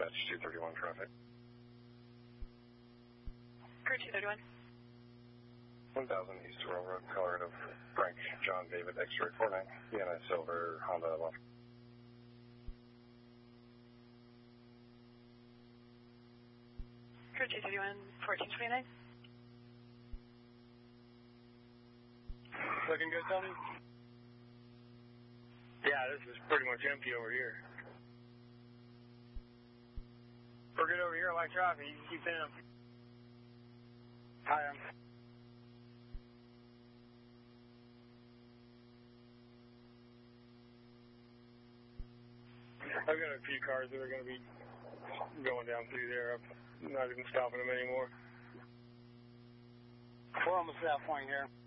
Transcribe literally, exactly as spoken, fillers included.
dispatch two thirty-one traffic. Crew two thirty-one. one thousand East Railroad, Colorado, Frank John David X-ray four nine, Vienna Silver, Honda left. Crew two thirty-one, fourteen twenty-nine. Looking good, Tony? Yeah, this is pretty much empty over here. We're good over here, like traffic. You can keep in them. Hi, I'm. I've got a few cars that are going to be going down through there. I'm not even stopping them anymore. We're almost at that point here.